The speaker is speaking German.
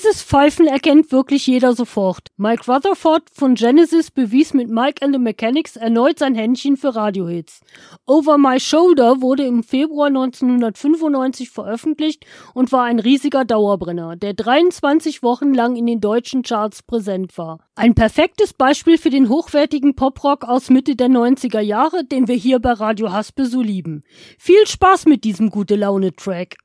Dieses Pfeifen erkennt wirklich jeder sofort. Mike Rutherford von Genesis bewies mit Mike and the Mechanics erneut sein Händchen für Radiohits. Over My Shoulder wurde im Februar 1995 veröffentlicht und war ein riesiger Dauerbrenner, der 23 Wochen lang in den deutschen Charts präsent war. Ein perfektes Beispiel für den hochwertigen Poprock aus Mitte der 90er Jahre, den wir hier bei Radio Haspel so lieben. Viel Spaß mit diesem Gute-Laune-Track.